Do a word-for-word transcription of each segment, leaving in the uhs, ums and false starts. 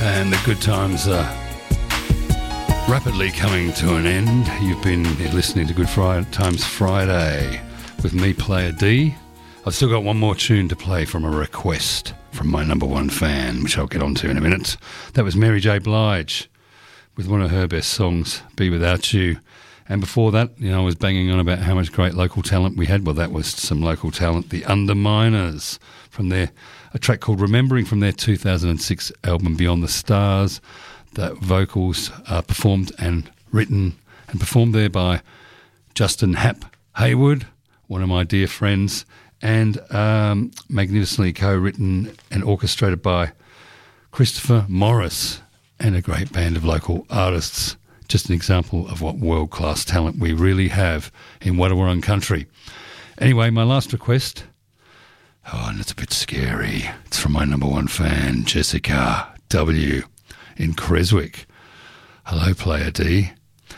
And the good times are rapidly coming to an end. You've been listening to Good Friday Times Friday with me, Player D. I've still got one more tune to play from a request from my number one fan, which I'll get onto in a minute. That was Mary J. Blige with one of her best songs, Be Without You. And before that, you know, I was banging on about how much great local talent we had. Well, that was some local talent. The Underminers from their a track called Remembering from their two thousand six album Beyond the Stars. The vocals are performed and written and performed there by Justin Hap Haywood, one of my dear friends, and um, magnificently co-written and orchestrated by Christopher Morris and a great band of local artists. Just an example of what world-class talent we really have in Wadawurrung country. Anyway, my last request, oh, and it's a bit scary. It's from my number one fan, Jessica W. in Creswick. Hello, Player D.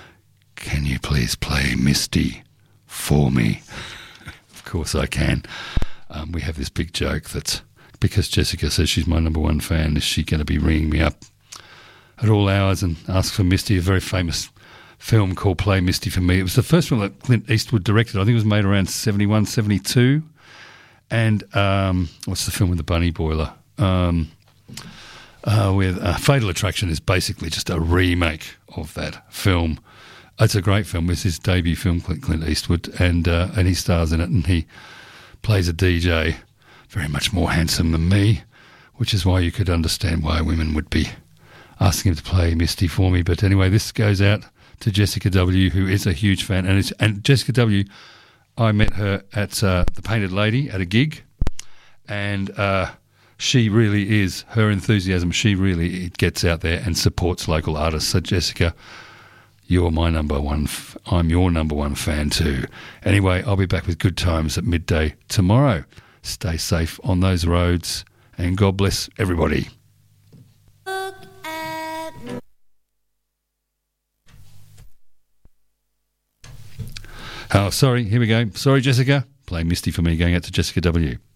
Can you please play Misty for me? Of course I can. Um, we have this big joke that because Jessica says she's my number one fan, is she going to be ringing me up at all hours and ask for Misty, a very famous film called Play Misty for Me. It was the first one that Clint Eastwood directed. I think it was made around seventy-one, seventy-two. And um, what's the film with the bunny boiler? Um, uh, with uh, Fatal Attraction is basically just a remake of that film. It's a great film. It's his debut film, Clint Eastwood, and uh, and he stars in it, and he plays a D J, very much more handsome than me, which is why you could understand why women would be asking him to play Misty for me. But anyway, this goes out to Jessica W., who is a huge fan. And, it's, and Jessica W., I met her at uh, the Painted Lady at a gig, and uh, she really is, her enthusiasm, she really gets out there and supports local artists. So Jessica, you're my number one, f- I'm your number one fan too. Anyway, I'll be back with Good Times at midday tomorrow. Stay safe on those roads, and God bless everybody. Oh, sorry, here we go. Sorry, Jessica. Play Misty for me, going out to Jessica W.